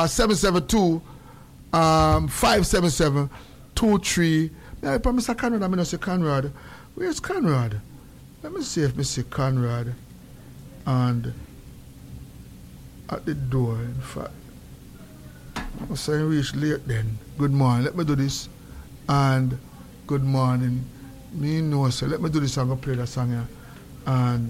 772 577 23. Yeah, Mr. Conrad, I'm going to say Conrad. Where's Conrad? Let me see if Mr. Conrad and at the door, in fact. I'm saying reach late then. Good morning. Let me do this. And good morning. Me know, so let me do this. I'm going to play that song here. And